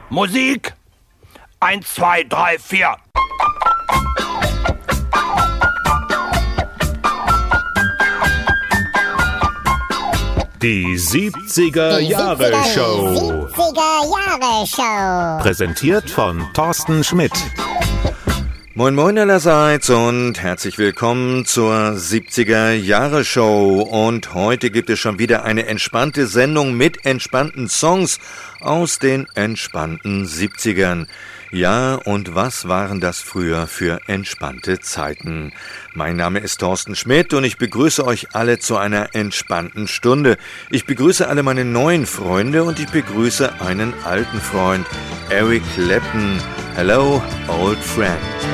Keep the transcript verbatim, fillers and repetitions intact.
Musik! Eins, zwei, drei, vier. Die siebziger-Jahre-Show. siebziger-Jahre-Show. Präsentiert von Thorsten Schmidt. Moin Moin allerseits und herzlich willkommen zur siebziger-Jahre-Show. Und heute gibt es schon wieder eine entspannte Sendung mit entspannten Songs aus den entspannten siebzigern. Ja, und was waren das früher für entspannte Zeiten? Mein Name ist Thorsten Schmidt und ich begrüße euch alle zu einer entspannten Stunde. Ich begrüße alle meine neuen Freunde und ich begrüße einen alten Freund, Eric Clapton. Hello, old friend.